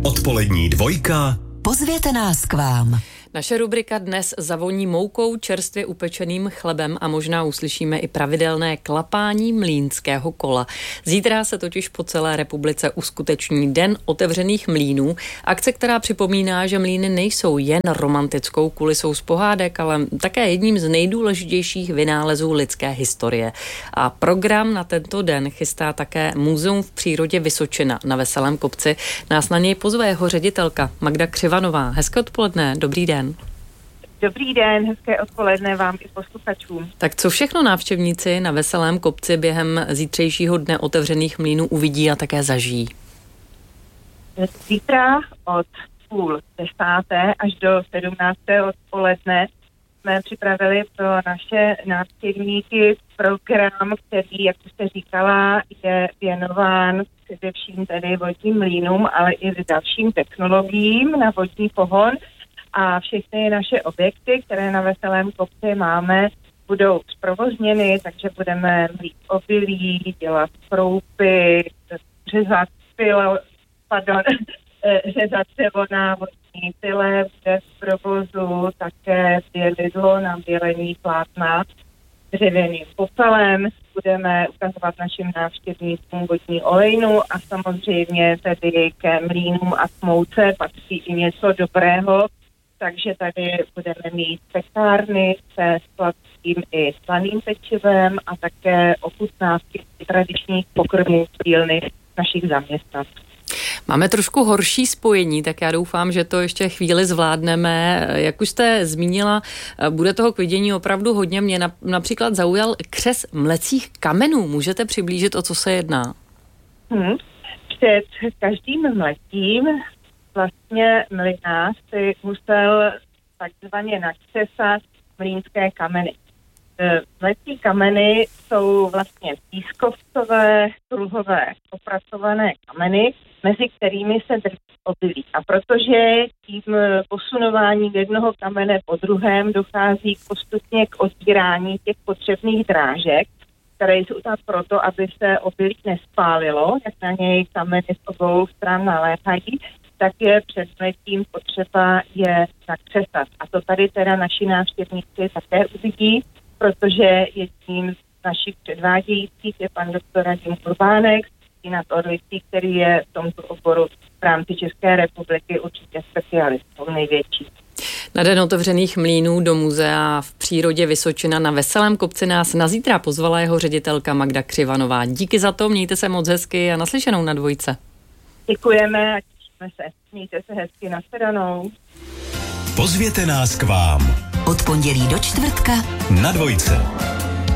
Odpolední dvojka. Pozvěte nás k vám. Naše rubrika dnes zavoní moukou, čerstvě upečeným chlebem a možná uslyšíme i pravidelné klapání mlýnského kola. Zítra se totiž po celé republice uskuteční Den otevřených mlýnů. Akce, která připomíná, že mlýny nejsou jen romantickou kulisou z pohádek, ale také jedním z nejdůležitějších vynálezů lidské historie. A program na tento den chystá také Muzeum v přírodě Vysočina na Veselém kopci. Nás na něj pozve jeho ředitelka Magda Křivanová. Hezké odpoledne, dobrý den. Dobrý den, hezké odpoledne vám i posluchačům. Tak co všechno návštěvníci na Veselém kopci během zítřejšího dne otevřených mlýnů uvidí a také zažijí? Zítra od 9:30 až do 17. odpoledne jsme připravili pro naše návštěvníky program, který, jak jste říkala, je věnován především tedy vodním mlýnům, ale i dalším technologiím na vodní pohon. A všechny naše objekty, které na Veselém kopci máme, budou zprovozněny, takže budeme mlít obilí, dělat kroupy, řezat dřevo na vodní pile, bude v provozu také bělidlo na bělení plátna dřevěným popelem. Budeme ukazovat našim návštěvníkům vodní olejnu a samozřejmě tedy ke mlýnům a k mouce patří i něco dobrého. Takže tady budeme mít pekárny se sladkým i slaným pečivem a také ochutnávky tradičních pokrmů z dílny našich zaměstnanců. Máme trošku horší spojení, tak já doufám, že to ještě chvíli zvládneme. Jak už jste zmínila, bude toho k vidění opravdu hodně. Mě například zaujal křes mlecích kamenů. Můžete přiblížit, o co se jedná? Před každým mletím vlastně mlynář si musel takzvaně nakřesat mlýnské kameny. Mletí kameny jsou vlastně pískovcové, kruhové, opracované kameny, mezi kterými se drží obilí. A protože tím posunováním jednoho kamene po druhém dochází postupně k odbírání těch potřebných drážek, které jsou tam proto, aby se obilí nespálilo, jak na něj kameny z obou stran naléhají, tak je před mletím potřeba je nakřesat. A to tady teda naši návštěvníci také uvidí, protože jedním z našich předvádějících je pan doktor Radim Urbánek, nad Orlicí, který je v tomto oboru v rámci České republiky určitě specialistou největší. Na Den otevřených mlýnů do muzea v přírodě Vysočina na Veselém kopci nás na zítra pozvala jeho ředitelka Magda Křivanová. Díky za to, mějte se moc hezky a naslyšenou na dvojce. Děkujeme a těšíme se. Mějte se hezky, nashledanou. Pozvěte nás k vám. Od pondělí do čtvrtka na dvojce.